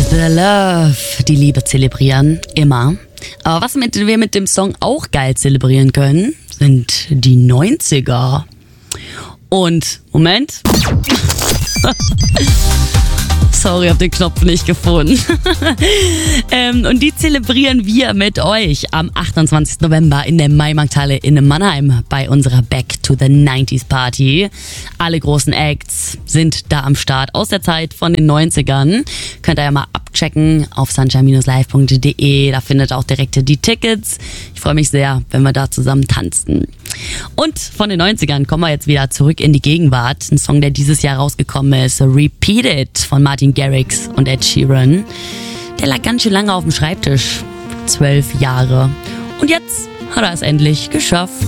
The Love, die Liebe zelebrieren, immer. Aber was wir mit dem Song auch geil zelebrieren können, sind die 90er. Und, Moment. Sorry, hab den Knopf nicht gefunden. Und die zelebrieren wir mit euch am 28. November in der Maimarkthalle in Mannheim bei unserer Back to the 90s Party. Alle großen Acts sind da am Start aus der Zeit von den 90ern. Könnt ihr ja mal abchecken auf sunshine-live.de. Da findet ihr auch direkt die Tickets. Ich freue mich sehr, wenn wir da zusammen tanzen. Und von den 90ern kommen wir jetzt wieder zurück in die Gegenwart. Ein Song, der dieses Jahr rausgekommen ist, Repeat It von Martin Garrix und Ed Sheeran. Der lag ganz schön lange auf dem Schreibtisch. 12 Jahre. Und jetzt hat er es endlich geschafft.